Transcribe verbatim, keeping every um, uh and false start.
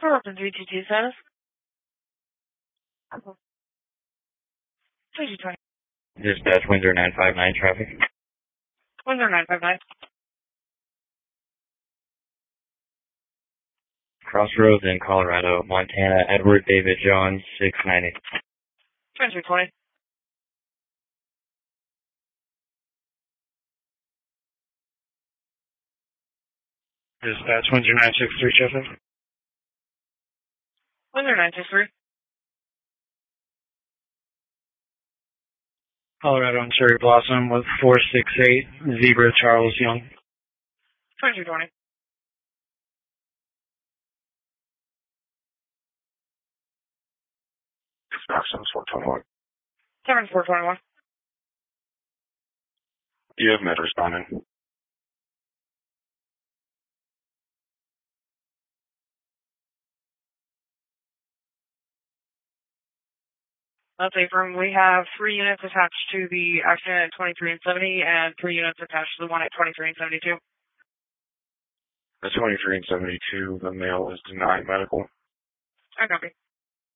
Welcome to V T T status. twenty twenty. Dispatch Windsor nine five nine traffic. Windsor nine five nine. Crossroads in Colorado, Montana, Edward David John six ninety. twenty twenty. Dispatch Windsor nine six three traffic. Windsor nine six three. Colorado and Cherry Blossom with four six eight, Zebra Charles Young. twenty twenty. Dispatch seven four two one. seven four two one. You have met responding. That's Abram. We have three units attached to the accident at twenty-three and seventy and three units attached to the one at twenty-three and seventy-two. The twenty-three and seventy-two, the male is denied medical. I copy.